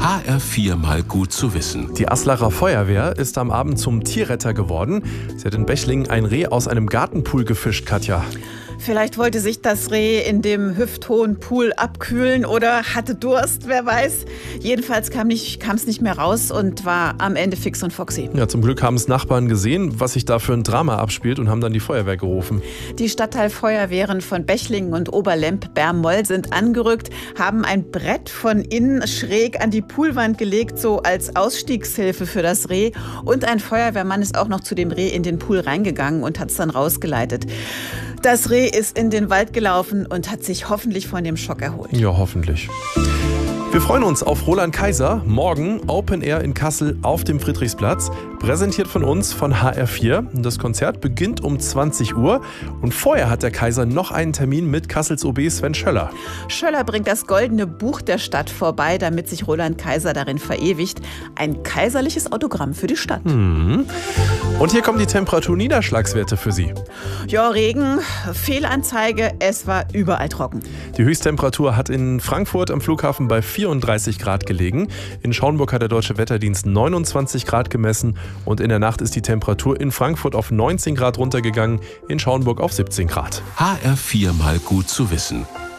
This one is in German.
HR4 mal gut zu wissen. Die Aslacher Feuerwehr ist am Abend zum Tierretter geworden. Sie hat in Bechlingen ein Reh aus einem Gartenpool gefischt, Katja. Vielleicht wollte sich das Reh in dem hüfthohen Pool abkühlen oder hatte Durst, wer weiß. Jedenfalls kam es nicht mehr raus und war am Ende fix und foxy. Ja, zum Glück haben es Nachbarn gesehen, was sich da für ein Drama abspielt, und haben dann die Feuerwehr gerufen. Die Stadtteilfeuerwehren von Bechlingen und Oberlemp-Bermoll sind angerückt, haben ein Brett von innen schräg an die Poolwand gelegt, so als Ausstiegshilfe für das Reh. Und ein Feuerwehrmann ist auch noch zu dem Reh in den Pool reingegangen und hat es dann rausgeleitet. Das Reh ist in den Wald gelaufen und hat sich hoffentlich von dem Schock erholt. Ja, hoffentlich. Wir freuen uns auf Roland Kaiser. Morgen Open Air in Kassel auf dem Friedrichsplatz. Präsentiert von uns von HR4. Das Konzert beginnt um 20 Uhr. Und vorher hat der Kaiser noch einen Termin mit Kassels OB Sven Schöller. Schöller bringt das goldene Buch der Stadt vorbei, damit sich Roland Kaiser darin verewigt. Ein kaiserliches Autogramm für die Stadt. Und hier kommen die Temperatur-Niederschlagswerte für Sie. Ja, Regen, Fehlanzeige, es war überall trocken. Die Höchsttemperatur hat in Frankfurt am Flughafen bei 34 Grad gelegen. In Schaumburg hat der Deutsche Wetterdienst 29 Grad gemessen. Und in der Nacht ist die Temperatur in Frankfurt auf 19 Grad runtergegangen, in Schaumburg auf 17 Grad. HR4 mal gut zu wissen.